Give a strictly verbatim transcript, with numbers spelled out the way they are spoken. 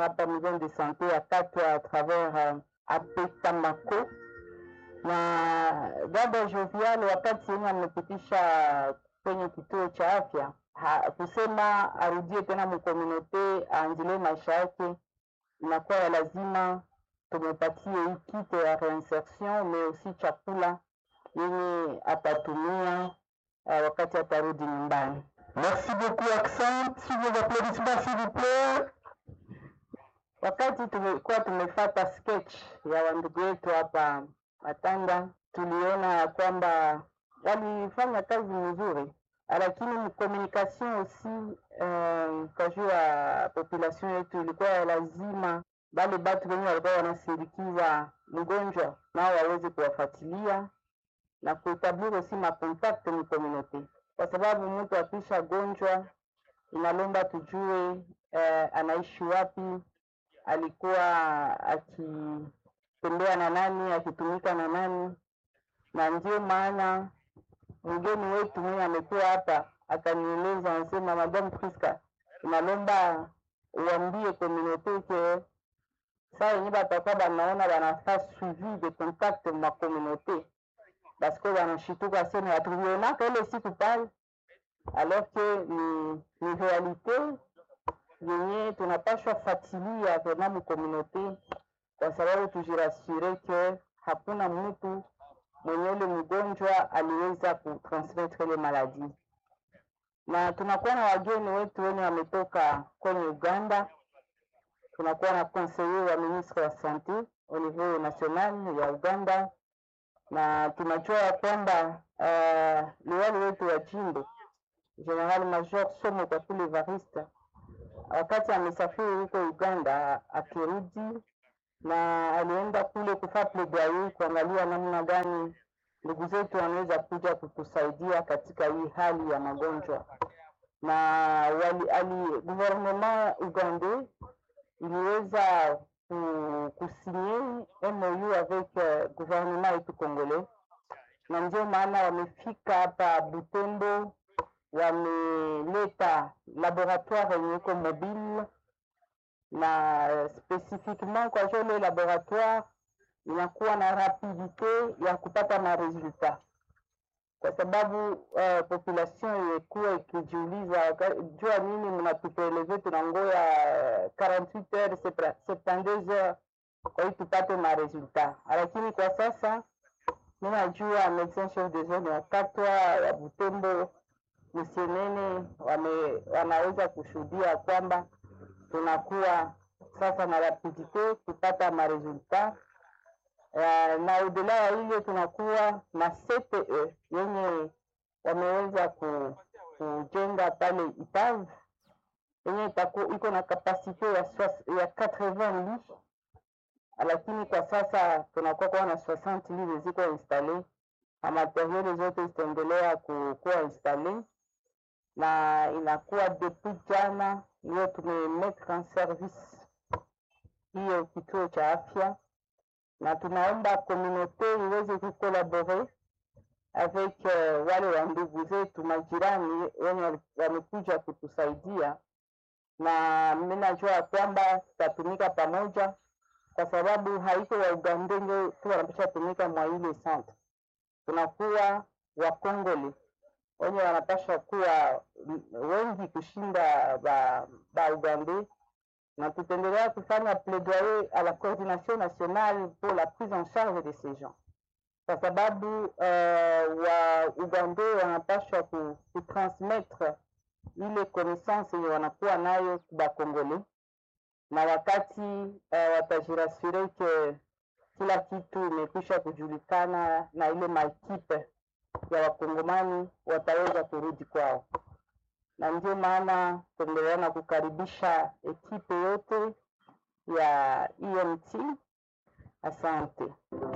hapa maison de santé ya Katwa à travers uh, Apetamako na dada Jovial wakati yeye amepitisha kwenye kituo cha afya ha, kusema arudie tena mkomunote aanjilie maisha yake, inakuwa ya lazima tumepatie hii kite ya reinsertion mais aussi chakula yenye atatumia uh, wakati atarudi nyumbani. Merci beaucoup Accent, sous vos applaudissements s'il vous plaît. Wakati tulikuwa tumefata sketch ya wandugu wetu hapa Matanda, tuliona ya kwamba walifanya kazi nzuri, lakini communication aussi eh, kajua population yetu ilikuwa ya lazima bale batu wenye walikuwa wanasindikiza mgonjwa nao waweze kuwafuatilia na kutabiri aussi ma contact ni community, kwa sababu mtu akisha gonjwa inalomba tujue eh, anaishi wapi, alikuwa akitembea na nani, akitumika na nani. Na ndio maana mgeni wetu mwenye amekuwa hapa akanieleza, anasema Madame Priska, inalomba uambie community ke saa yenye batakuwa banaona banafaa suivi de contact ma communauté, parce que banashituka sema hatuvionaka ile siku pale, alors que ni, ni realite yenye tunapashwa fatilia kwa mu communauté, kwa sababu tujirasure ke hakuna mtu mwenye ule mgonjwa aliweza kutransmettre ile maladie. Na tunakuwa na wageni wetu wenye wametoka kwenye Uganda, tunakuwa na conseiller wa ministre wa santé au niveau national ya Uganda, na tunajua kwamba uh, liwali wetu wa jimbo General Major Somo Kakule Evariste wakati amesafiri huko Uganda akirudi, na alienda kule kufanya plaidoyer kuangalia namna gani ndugu zetu wanaweza kuja kutusaidia katika hii hali ya magonjwa. Na wali ali gouvernement ugandais iliweza kusigner M O U avec uh, gouvernement yetu Congolais, na ndio maana wamefika hapa Butembo, wameleta laboratoire yenye iko mobile, na spécifiquement kwa jole laboratoire inakuwa na rapidité ya kupata ma resultat, kwa sababu uh, population ilikuwa ikijiuliza jua nini mnatupeleve tunangoya quarante-huit heures septante-deux heures kwa hiyo tupate ma resultat. Lakini kwa sasa ninajua médecin chef de zone ya Katwa ya Butembo Musienene wame wanaweza kushuhudia kwamba tunakuwa sasa na rapidité kupata ma resultat. Uh, na udela ya ile tunakuwa na C P E yenye wameweza ku, kujenga pale Itav yenye iko na kapasite ya, ya quatre-vingts lits, lakini kwa sasa tunakuwa kwa na soixante lits ziko installe, na materiel zote zitaendelea kuwa installe, na inakuwa depuis jana ndio tumemettre en service hiyo kituo cha afya, na tunaomba communauté iweze kukolaborer avec uh, wale wa ndugu zetu majirani wenye wamekuja kutusaidia, na mimi najua kwamba tutatumika pamoja, kwa sababu haiko wa Uganda ndio tu wanapaswa tumika mwa ile centre. Tunakuwa wa Kongole wenye wanapaswa kuwa wengi kushinda ba, ba Uganda, na tutaendelea kufanya plaidoyer à la coordination nationale pour la prise en charge de ces gens, kwa sababu uh, wa Uganda wanapaswa kutransmettre ile connaissance yenye wanakuwa nayo kwa Kongole, na wakati uh, watajirasure ke kila kitu imekwisha kujulikana na ile maekipe ya wakongomani wataweza kurudi kwao. Na ndio maana tuendelea na kukaribisha ekipe yote ya E M T. Asante.